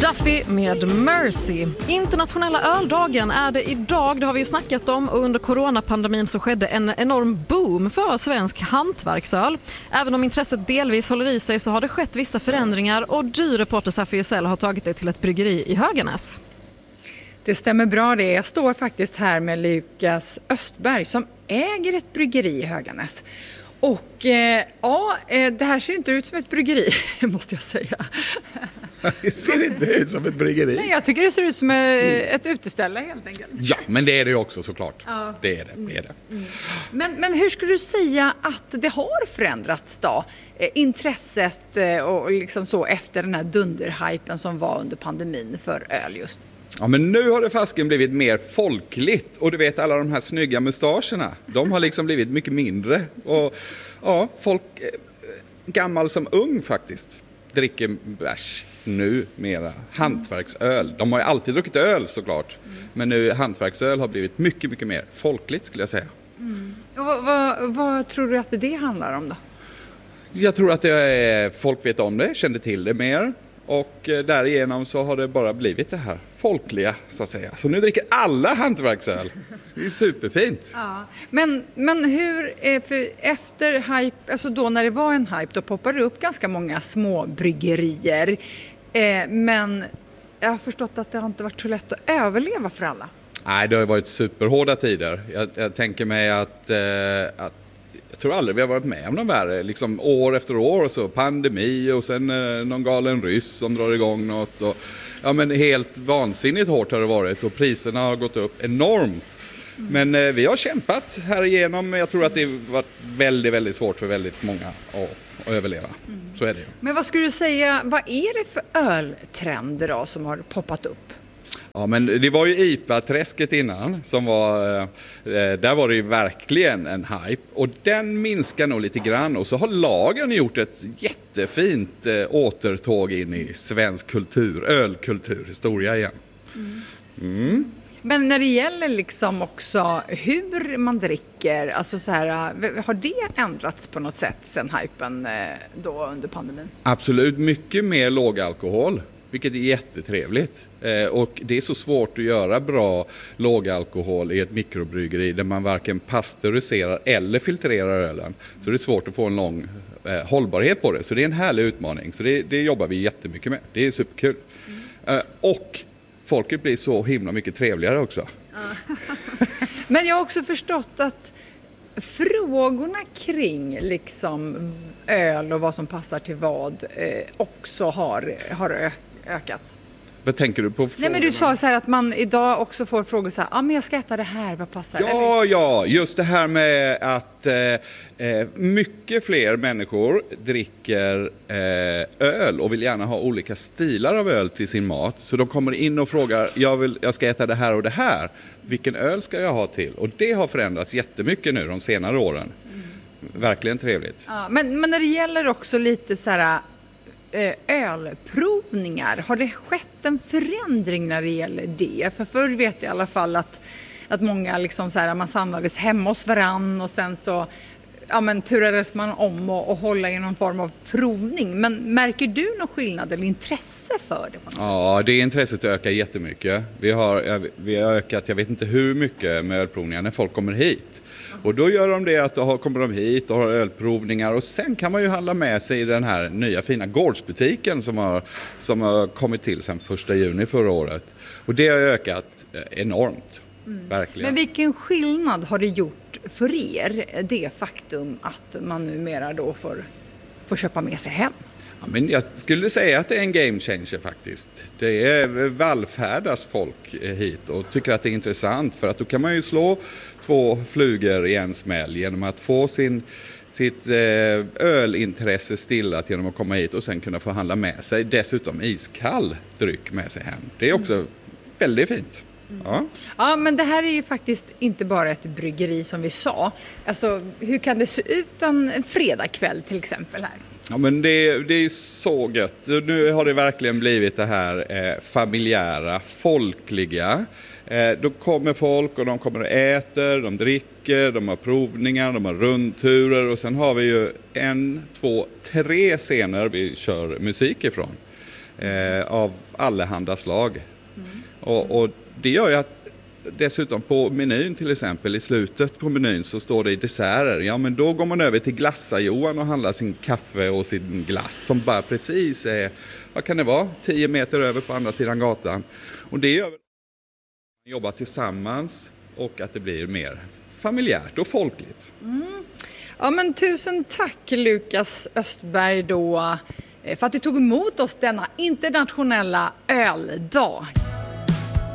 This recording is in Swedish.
Duffy med Mercy. Internationella öldagen är det idag, det har vi ju snackat om, och under coronapandemin så skedde en enorm boom för svensk hantverksöl. Även om intresset delvis håller i sig så har det skett vissa förändringar och du, reporter Safi Yücel, har tagit dig till ett bryggeri i Höganäs. Det stämmer bra det. Jag står faktiskt här med Lukas Östberg som äger ett bryggeri i Höganäs. Och det här ser inte ut som ett bryggeri, måste jag säga. Det ser inte ut som ett bryggeri. Nej, jag tycker det ser ut som ett uteställe helt enkelt. Ja, men det är det också såklart. Ja. Det är det. Men hur skulle du säga att det har förändrats då? Intresset och liksom så efter den här dunderhypen som var under pandemin för öl just. Ja, men nu har det fasken blivit mer folkligt. Och du vet, alla de här snygga mustascherna, de har liksom blivit mycket mindre. Och ja, folk, gammal som ung faktiskt, dricker bärs nu mera. Hantverksöl. De har ju alltid druckit öl såklart. Men nu hantverksöl har blivit mycket, mycket mer folkligt skulle jag säga. Och vad tror du att det handlar om då? Jag tror att folk vet om det, kände till det mer. Och därigenom så har det bara blivit det här folkliga så att säga. Så nu dricker alla hantverksöl. Det är superfint. Ja. Men hur, för efter hype, alltså då när det var en hype, då poppade det upp ganska många små bryggerier. Men jag har förstått att det har inte varit så lätt att överleva för alla. Nej, det har varit superhårda tider. Jag tänker mig att jag tror aldrig vi har varit med om någon värre. Liksom år efter år och så pandemi och sen någon galen ryss som drar igång något. Och, ja, men helt vansinnigt hårt har det varit och priserna har gått upp enormt. Men vi har kämpat här igenom. Jag tror att det har varit väldigt, väldigt svårt för väldigt många att överleva. Så är det ju. Men vad skulle du säga, vad är det för öltrender då som har poppat upp? Ja, men det var ju IPA-träsket innan som var, där var det ju verkligen en hype och den minskar nog lite grann och så har lagen gjort ett jättefint återtåg in i svensk kultur, ölkulturhistoria igen. Men när det gäller liksom också hur man dricker, alltså så här, har det ändrats på något sätt sen hypen då under pandemin? Absolut, mycket mer lågalkohol. Vilket är jättetrevligt. Och det är så svårt att göra bra lågalkohol i ett mikrobryggeri där man varken pasteuriserar eller filtrerar ölen. Så det är svårt att få en lång hållbarhet på det. Så det är en härlig utmaning. Så det jobbar vi jättemycket med. Det är superkul. Och folket blir så himla mycket trevligare också. Men jag har också förstått att frågorna kring liksom öl och vad som passar till vad också har ökat. Vad tänker du på frågorna? Nej, men du sa så här att man idag också får frågor så här, men jag ska äta det här, vad passar? Ja, just det här med att mycket fler människor dricker öl och vill gärna ha olika stilar av öl till sin mat. Så de kommer in och frågar, jag ska äta det här och det här. Vilken öl ska jag ha till? Och det har förändrats jättemycket nu de senare åren. Verkligen trevligt. Ja, men när det gäller också lite så här ölprovningar, har det skett en förändring när det gäller det? För förr vet jag i alla fall att många liksom så här, man samlades hemma hos varann och sen så turades man om och hålla i någon form av provning. Men märker du någon skillnad eller intresse för det? Ja, det intresset ökar jättemycket. Vi har ökat, jag vet inte hur mycket med ölprovningar när folk kommer hit. Och då gör de det att kommer de hit och har ölprovningar och sen kan man ju handla med sig i den här nya fina gårdsbutiken som har kommit till sedan 1 juni förra året. Och det har ökat enormt, verkligen. Men vilken skillnad har det gjort för er, det faktum att man numera då får köpa med sig hem? Ja, men jag skulle säga att det är en game changer faktiskt. Det är vallfärdas folk hit och tycker att det är intressant för att då kan man ju slå 2 flugor i en smäll genom att få sitt ölintresse stillat genom att komma hit och sen kunna få handla med sig dessutom iskall dryck med sig hem. Det är också väldigt fint. Ja, men det här är ju faktiskt inte bara ett bryggeri som vi sa. Alltså, hur kan det se ut en fredagkväll till exempel här? Ja, men det är så gött. Nu har det verkligen blivit det här familjära, folkliga. Då kommer folk och de kommer och äter, de dricker, de har provningar, de har rundturer och sen har vi ju 1, 2, 3 scener vi kör musik ifrån. av allehanda slag. Och det gör ju att dessutom på menyn till exempel, i slutet på menyn så står det i desserter. Ja, men då går man över till Glassar-Johan och handlar sin kaffe och sin glass som bara precis är, vad kan det vara, 10 meter över på andra sidan gatan. Och det gör att man jobbar tillsammans och att det blir mer familjärt och folkligt. Ja, men tusen tack Lukas Östberg då för att du tog emot oss denna internationella öldag.